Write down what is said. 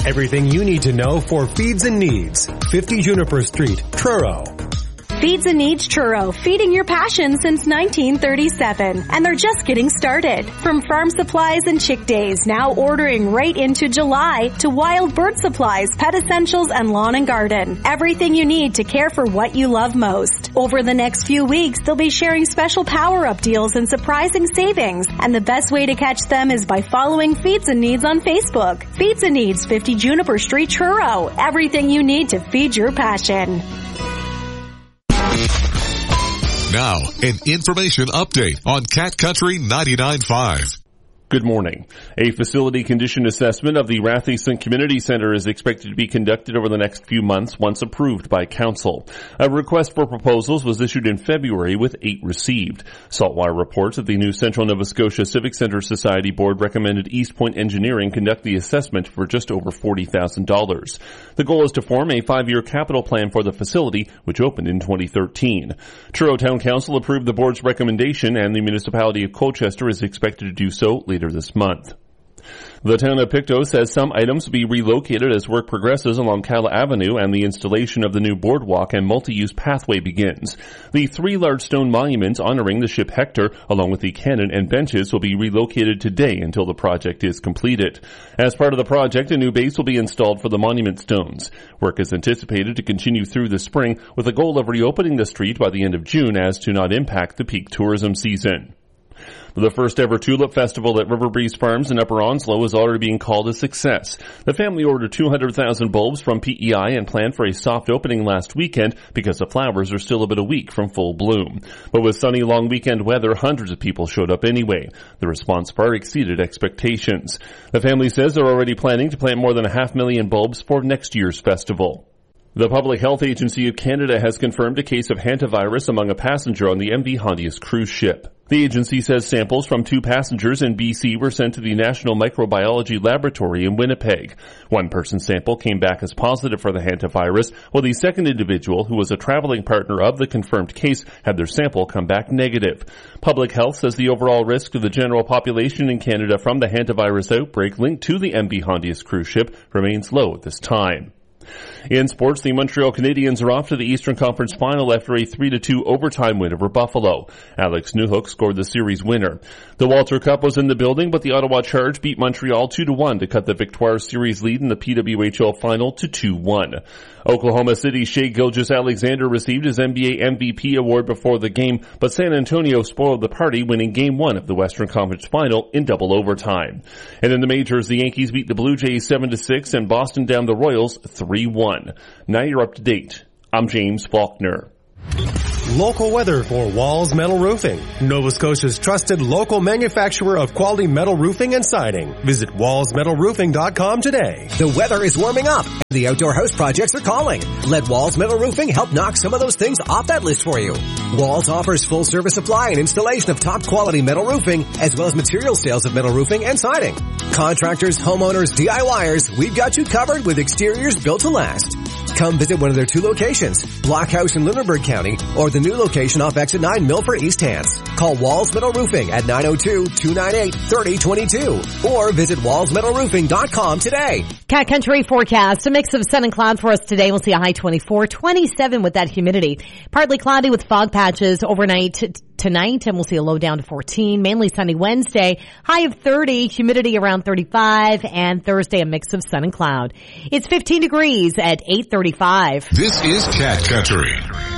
Everything you need to know for feeds and needs. 50 Juniper Street, Truro. Feeds and Needs Truro, feeding your passion since 1937. And they're just getting started. From farm supplies and chick days, now ordering right into July, to wild bird supplies, pet essentials, and lawn and garden. Everything you need to care for what you love most. Over the next few weeks, they'll be sharing special power-up deals and surprising savings. And the best way to catch them is by following Feeds and Needs on Facebook. Feeds and Needs, 50 Juniper Street, Truro. Everything you need to feed your passion. Now, an information update on Cat Country 99.5. Good morning. A facility condition assessment of the Rathieson Community Center is expected to be conducted over the next few months once approved by Council. A request for proposals was issued in February with 8 received. Saltwire reports that the new Central Nova Scotia Civic Centre Society Board recommended East Point Engineering conduct the assessment for just over $40,000. The goal is to form a 5-year capital plan for the facility, which opened in 2013. Truro Town Council approved the board's recommendation, and the municipality of Colchester is expected to do so later this month. The town of Pictou says some items will be relocated as work progresses along Cala Avenue and the installation of the new boardwalk and multi-use pathway begins. The 3 large stone monuments honoring the ship Hector, along with the cannon and benches, will be relocated today until the project is completed. As part of the project, a new base will be installed for the monument stones. Work is anticipated to continue through the spring with a goal of reopening the street by the end of June as to not impact the peak tourism season. The first ever Tulip Festival at River Breeze Farms in Upper Onslow is already being called a success. The family ordered 200,000 bulbs from PEI and planned for a soft opening last weekend because the flowers are still about a week from full bloom. But with sunny long weekend weather, hundreds of people showed up anyway. The response far exceeded expectations. The family says they're already planning to plant more than 500,000 bulbs for next year's festival. The Public Health Agency of Canada has confirmed a case of hantavirus among a passenger on the MV Hondius cruise ship. The agency says samples from 2 passengers in BC were sent to the National Microbiology Laboratory in Winnipeg. One person's sample came back as positive for the hantavirus, while the second individual, who was a traveling partner of the confirmed case, had their sample come back negative. Public Health says the overall risk to the general population in Canada from the hantavirus outbreak linked to the MV Hondius cruise ship remains low at this time. In sports, the Montreal Canadiens are off to the Eastern Conference Final after a 3-2 overtime win over Buffalo. Alex Newhook scored the series winner. The Walter Cup was in the building, but the Ottawa Charge beat Montreal 2-1 to cut the Victoire series lead in the PWHL Final to 2-1. Oklahoma City's Shai Gilgeous-Alexander received his NBA MVP award before the game, but San Antonio spoiled the party, winning Game 1 of the Western Conference Final in double overtime. And in the majors, the Yankees beat the Blue Jays 7-6 and Boston down the Royals 3-1. Now you're up to date. I'm James Faulkner. Local weather for Walls Metal Roofing. Nova Scotia's trusted local manufacturer of quality metal roofing and siding. Visit wallsmetalroofing.com today. The weather is warming up. The outdoor house projects are calling. Let Walls Metal Roofing help knock some of those things off that list for you. Walls offers full service supply and installation of top quality metal roofing, as well as material sales of metal roofing and siding. Contractors, homeowners, DIYers, we've got you covered with exteriors built to last. Come visit one of their 2 locations, Blockhouse in Lunenburg County, or the new location off Exit 9 Milford East Hants. Call Walls Metal Roofing at 902-298-3022 or visit wallsmetalroofing.com today. Cat Country forecast, a mix of sun and cloud for us today. We'll see a high 24, 27 with that humidity. Partly cloudy with fog patches overnight tonight, and we'll see a low down to 14. Mainly sunny Wednesday, high of 30, humidity around 35, and Thursday a mix of sun and cloud. It's 15 degrees at 8:35. This is Cat Country.